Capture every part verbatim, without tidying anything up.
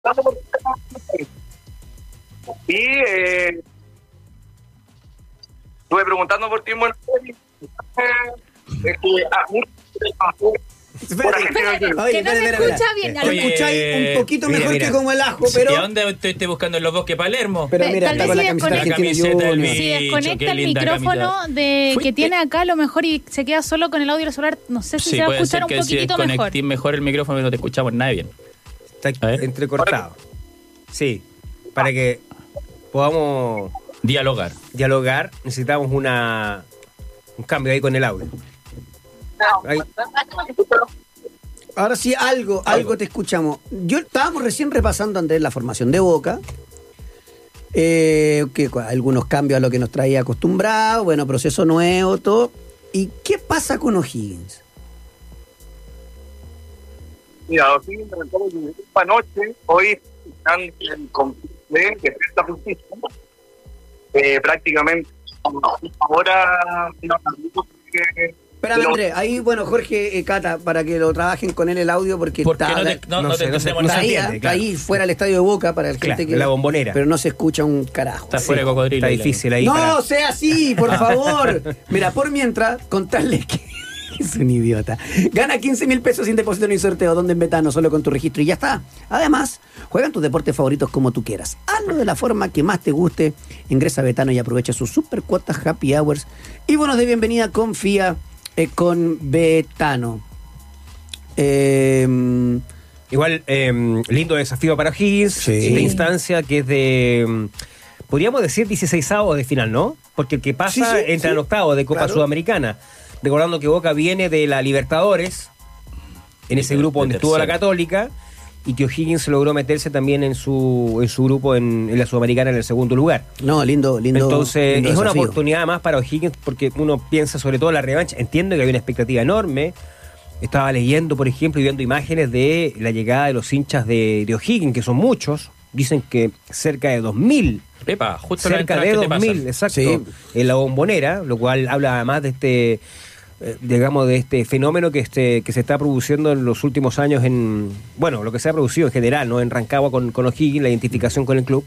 Y eh, estuve preguntando por ti en Buenos Aires. Eh, eh, ah, Espérate, Espérate, Oye, que no espérate, se espérate, escucha espérate. bien. Te Oye, escucháis un poquito mira, mejor mira. que como el ajo, ¿Y pero... a dónde estoy buscando en los bosques Palermo? Pero Tal mira, vez está con la sí camiseta desconecta- La argentina camiseta del Junior. Si bicho, desconecta qué el linda micrófono camiseta. de Fuiste- que tiene acá, a lo mejor y se queda solo con el audio celular, no sé si Sí, se va a puede escuchar ser un que si poquitito mejor. desconectís mejor el micrófono y no te escuchamos nada bien. Está A ver. entrecortado. Sí, para que podamos Dialogar. dialogar necesitamos una un cambio ahí con el audio. Ahí. Ahora sí, algo, algo te escuchamos. Yo estábamos recién repasando, Andrés, la formación de Boca. Eh, que, algunos cambios a lo que nos traía acostumbrado, bueno, proceso nuevo, todo. ¿Y qué pasa con O'Higgins? Mira, sí, esta noche, hoy están en conflicto de defensa justicia. Eh, prácticamente ahora no, que, Espérame, Andrés, ahí, bueno, Jorge, eh, Cata, para que lo trabajen con él el audio, porque ¿Por qué está, no te, no, no no sé, te no sé, entendemos no nada? se Está entiende, ahí, claro. ahí fuera del estadio de Boca para el Claro, gente que... la Bombonera. Pero no se escucha un carajo. fuera de cocodrilo. Está difícil ahí. No para- sea así, por favor. Mira, por mientras, contarles que es un idiota. Gana quince mil pesos sin depósito ni sorteo, donde en Betano, solo con tu registro y ya está. Además, juegan tus deportes favoritos como tú quieras. Hazlo de la forma que más te guste. Ingresa a Betano y aprovecha sus super cuotas happy hours y bonos de bienvenida. Confía eh, con Betano. Eh, Igual, eh, lindo desafío para O'Higgins. Sí. Esta instancia que es de, mm, podríamos decir, dieciseisavos de final, ¿no? Porque el que pasa Sí, sí, entra sí. en octavo de Copa Claro. Sudamericana. Recordando que Boca viene de la Libertadores, en ese De- grupo de donde estuvo la tercero. Católica, y que O'Higgins logró meterse también en su, en su grupo en, en la Sudamericana en el segundo lugar. no, lindo, lindo. Entonces, lindo es una desafío. oportunidad más para O'Higgins porque uno piensa sobre todo en la revancha. Entiendo que hay una expectativa enorme. Estaba leyendo, por ejemplo, y viendo imágenes de la llegada de los hinchas de, de O'Higgins, que son muchos. Dicen que cerca de dos mil. Epa, justo la Cerca entrada de que te dos mil, pasan. exacto. Sí. En la Bombonera, lo cual habla además de este, eh, digamos, de este fenómeno que este que se está produciendo en los últimos años en, bueno, lo que se ha producido en general, ¿no? En Rancagua con, con O'Higgins, la identificación con el club.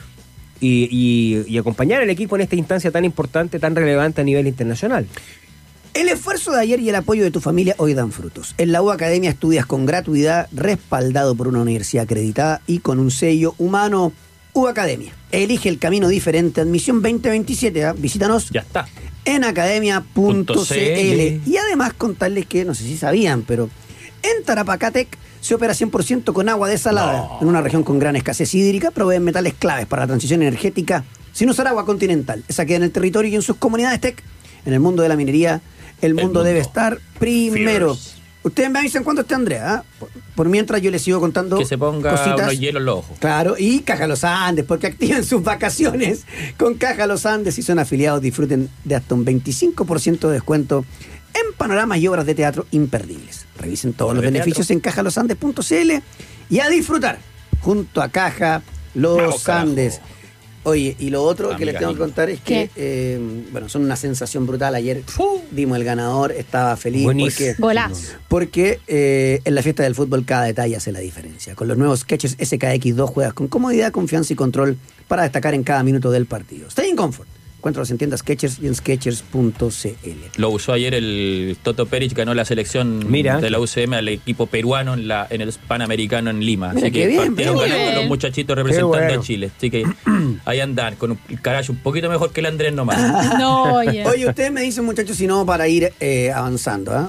Y, y, y acompañar al equipo en esta instancia tan importante, tan relevante a nivel internacional. El esfuerzo de ayer y el apoyo de tu familia hoy dan frutos. En la U Academia estudias con gratuidad, respaldado por una universidad acreditada y con un sello humano. U Academia. Elige el camino diferente. Admisión veinte veintisiete. ¿eh? Visítanos Ya está. en academia punto Punto c l. CL. Y además contarles que, no sé si sabían, pero en Tarapacatec se opera cien por ciento con agua desalada. No. En una región con gran escasez hídrica, proveen metales claves para la transición energética sin usar agua continental. Esa queda en el territorio y en sus comunidades tech. En el mundo de la minería, el mundo, mundo debe estar primero. fierce. Ustedes me avisan cuándo esté Andrea. ¿ah? Por, por mientras yo les sigo contando Que se ponga cositas. unos hielos en los ojos. Claro, y Caja Los Andes, porque activen sus vacaciones con Caja Los Andes. Si son afiliados, disfruten de hasta un veinticinco por ciento de descuento en panoramas y obras de teatro imperdibles. Revisen todos Obras los de beneficios teatro. en caja los andes punto c l y a disfrutar junto a Caja Los Vamos, carajo. Andes. Oye, y lo otro que Amiga, les tengo que amigo. contar es que, ¿Qué? eh, bueno, son una sensación brutal. Ayer dimos el ganador, estaba feliz Buenísimo. porque... Golazo. Porque eh, en la fiesta del fútbol cada detalle hace la diferencia. Con los nuevos Skechers S K X dos juegas con comodidad, confianza y control para destacar en cada minuto del partido. Stay in comfort. Encuéntralos en tiendas Skechers y en skechers punto c l. Lo usó ayer el Toto Perich, ganó la selección Mira. de la U C M al equipo peruano en la en el Panamericano en Lima. Mira, Así qué que bien, partieron qué ganando bien. los muchachitos representando bueno. a Chile. Así que ahí andan con un carajo un poquito mejor que el Andrés nomás. No, oye. Oye, ustedes me dicen, muchachos, si no, para ir eh, avanzando. ¿ah?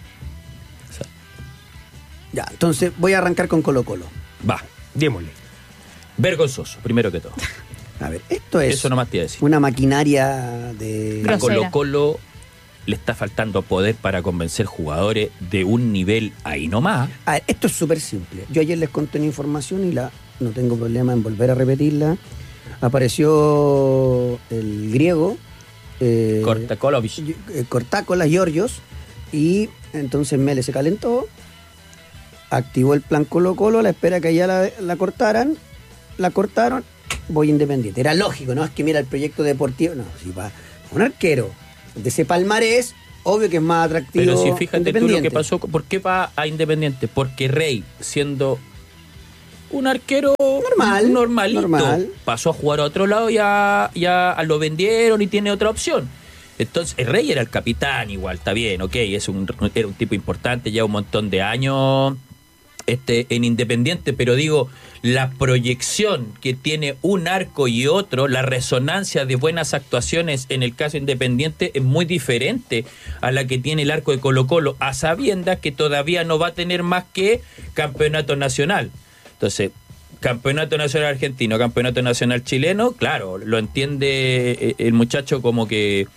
Ya, entonces voy a arrancar con Colo Colo. Va, Démosle. vergonzoso, primero que todo. A ver, esto es Eso nomás te iba a decir. una maquinaria de... A Grosera. Colo Colo le está faltando poder para convencer jugadores de un nivel ahí nomás. A ver, esto es súper simple. Yo ayer les conté una información y la no tengo problema en volver a repetirla. Apareció el griego... Eh, Kortakovic. eh, Cortácola, Giorgios, y entonces Mele se calentó, activó el plan Colo Colo, la espera que ya la, la cortaran, la cortaron, voy Independiente. Era lógico, ¿no? Es que mira el proyecto deportivo, no, si va un arquero de ese palmarés, obvio que es más atractivo. Pero si fíjate tú lo Independiente. que pasó, ¿por qué va a Independiente? Porque Rey, siendo un arquero Normal, normalito. normal. Pasó a jugar a otro lado y ya, ya lo vendieron y tiene otra opción. Entonces, el Rey era el capitán igual, está bien, ok, es un, era un tipo importante, lleva un montón de años este, en Independiente, pero digo, la proyección que tiene un arco y otro, la resonancia de buenas actuaciones en el caso Independiente es muy diferente a la que tiene el arco de Colo-Colo, a sabiendas que todavía no va a tener más que campeonato nacional. Entonces, campeonato nacional argentino, campeonato nacional chileno, claro, lo entiende el muchacho como que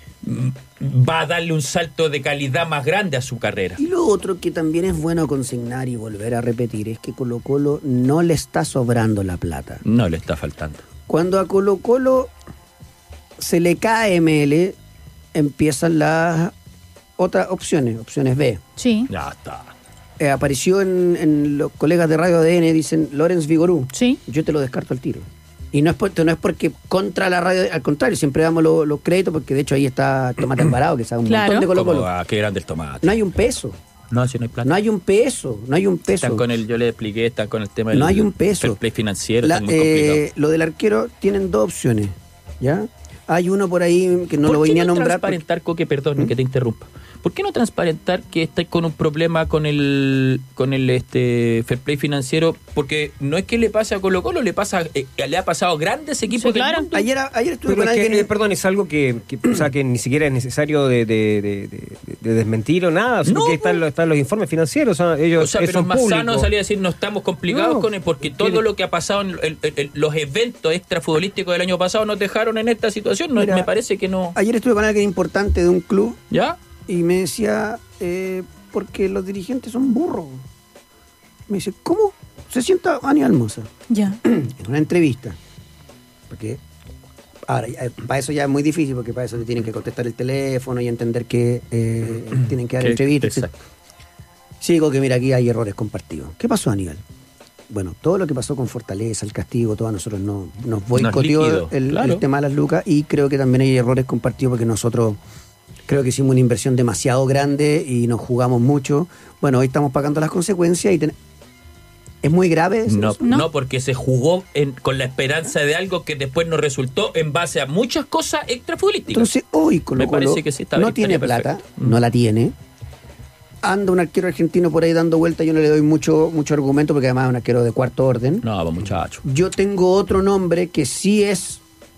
va a darle un salto de calidad más grande a su carrera. Y lo otro que también es bueno consignar y volver a repetir es que Colo Colo no le está sobrando la plata. No le está faltando. Cuando a Colo Colo se le cae M L, empiezan las otras opciones, opciones B. Sí. Ya está. Eh, apareció en, en los colegas de Radio A D N, dicen Lorenz Vigorú. Sí. Yo te lo descarto al tiro. Y no es, por, no es porque contra la radio, al contrario, siempre damos los lo créditos, porque de hecho ahí está Tomate Alvarado, que sabe un Claro. montón de Colo Como, Colo. ah, qué grande el tomate. No hay un peso, No, si no hay plata. no hay un peso, no hay un peso. Están con el, yo le expliqué, están con el tema del No hay un peso. fair play financiero, La- está muy complicado. eh, lo del arquero tienen dos opciones, ¿ya? Hay uno por ahí que no ¿Por lo voy qué ni a no nombrar. transparentar, Coque, perdón, que te interrumpa? ¿Por qué no transparentar que estáis con un problema con el con el este fair play financiero? Porque no es que le pase a Colo Colo, le pasa eh, le ha pasado a grandes equipos Sí, del claro. mundo. Ayer, ayer estuve Pero con es que, alguien... eh, perdón, es algo que, que, o sea, que ni siquiera es necesario de, de, de, de- de desmentir o nada, sino No, que están, pues. los- están los informes financieros, o sea, ellos O sea, eh, pero son es más públicos. sano salir a decir no estamos complicados No, con él, porque todo tiene- lo que ha pasado en el- el- el- los eventos extrafutbolísticos del año pasado nos dejaron en esta situación. No, Mira, me parece que no. Ayer estuve con alguien importante de un club ¿Ya? y me decía, eh, porque los dirigentes son burros. Me dice, ¿cómo? Se sienta Aníbal Mosa Ya. en una entrevista. Porque ahora, ya, para eso ya es muy difícil, porque para eso te tienen que contestar el teléfono y entender que eh, tienen que dar Que- entrevistas. exacto. Sí, digo que mira, aquí hay errores compartidos. ¿Qué pasó, Aníbal? Bueno, todo lo que pasó con Fortaleza, el castigo, todo a nosotros no, nos boicoteó líquido, el, claro. el tema de las lucas, y creo que también hay errores compartidos porque nosotros creo que hicimos una inversión demasiado grande y nos jugamos mucho. Bueno, hoy estamos pagando las consecuencias y ten- es muy grave eso. No, No. no, porque se jugó en- con la esperanza de algo que después no resultó en base a muchas cosas extrafutbolísticas. Entonces hoy Colo Me parece Colo que sí, está no bien, tiene estaría plata, perfecto. Mm. no la tiene. Anda un arquero argentino por ahí dando vuelta, yo no le doy mucho, mucho argumento porque además es un arquero de cuarto orden. No, pues, muchacho. Yo tengo otro nombre que sí es,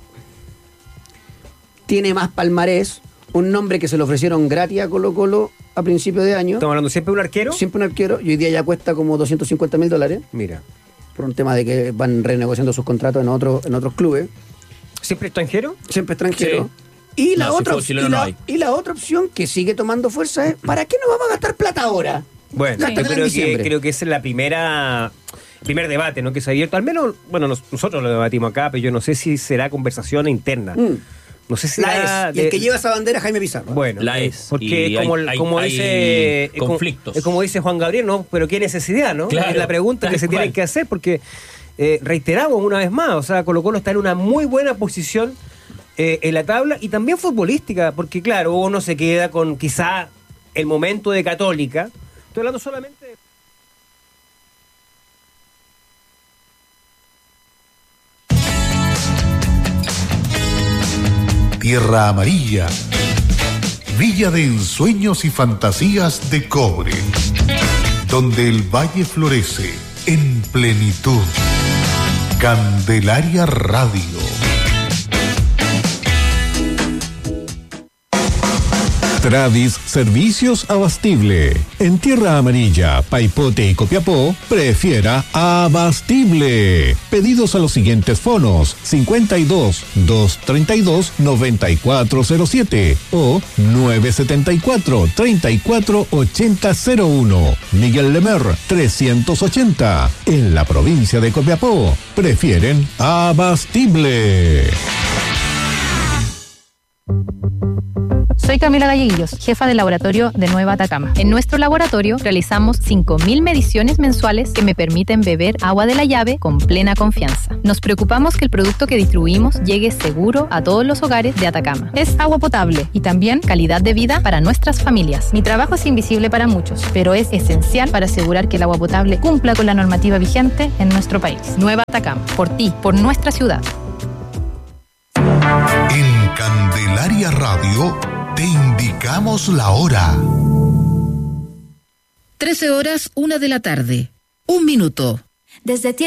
tiene más palmarés, un nombre que se le ofrecieron gratis a Colo Colo a principios de año. Estamos hablando siempre de un arquero. Siempre un arquero, y hoy día ya cuesta como doscientos cincuenta mil dólares, Mira, por un tema de que van renegociando sus contratos en, otro, en otros clubes, siempre extranjero. siempre extranjero. Sí. Y la, No, si otra, fue op- chileno y, la, no hay. y la otra opción que sigue tomando fuerza es, ¿para qué nos vamos a gastar plata ahora? Bueno, Gástatela yo en creo que, diciembre. creo que esa es la primera primer debate, ¿no? Que se ha abierto. Al menos, bueno, nos- nosotros lo debatimos acá, pero yo no sé si será conversación interna. Mm. No sé si La será es. Y el de- que lleva esa bandera es Jaime Pizarro. Bueno, La eh, es. Porque Y como, hay- hay- como hay dice. es como- conflictos. Es como dice Juan Gabriel, ¿no? Pero qué necesidad, ¿no? Claro, es la pregunta que tal se tiene cual. que hacer, porque eh, reiteramos una vez más, o sea, Colo Colo está en una muy buena posición eh, en la tabla y también futbolística, porque claro, uno se queda con quizá el momento de Católica. Estoy hablando solamente de. Tierra Amarilla, Villa de ensueños y fantasías de cobre, donde el valle florece en plenitud. Candelaria Radio. Tradis Servicios Abastible. En Tierra Amarilla, Paipote y Copiapó, prefiera Abastible. Pedidos a los siguientes fonos: cincuenta y dos, doscientos treinta y dos, noventa y cuatro cero siete o nueve setenta y cuatro, treinta y cuatro ochenta cero uno. Miguel Lemer, trescientos ochenta. En la provincia de Copiapó, prefieren Abastible. Soy Camila Galleguillos, jefa del laboratorio de Nueva Atacama. En nuestro laboratorio realizamos cinco mil mediciones mensuales que me permiten beber agua de la llave con plena confianza. Nos preocupamos que el producto que distribuimos llegue seguro a todos los hogares de Atacama. Es agua potable y también calidad de vida para nuestras familias. Mi trabajo es invisible para muchos, pero es esencial para asegurar que el agua potable cumpla con la normativa vigente en nuestro país. Nueva Atacama, por ti, por nuestra ciudad. En Candelaria Radio te indicamos la hora. trece horas, una de la tarde. Un minuto. Desde